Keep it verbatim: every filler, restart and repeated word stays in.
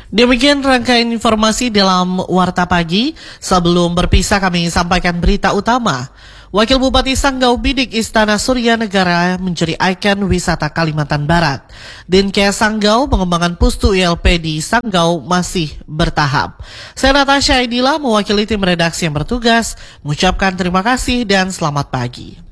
Demikian rangkaian informasi dalam Warta Pagi. Sebelum berpisah kami sampaikan berita utama. Wakil Bupati Sanggau bidik Istana Surya Negara menjadi ikon wisata Kalimantan Barat. Dinkes Sanggau pengembangan Pustu I L P di Sanggau masih bertahap. Saya Natasha Aidila mewakili tim redaksi yang bertugas mengucapkan terima kasih dan selamat pagi.